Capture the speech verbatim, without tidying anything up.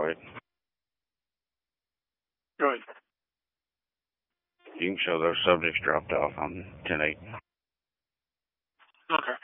Detroit. Go ahead. You can show those subjects dropped off on ten eight. Okay.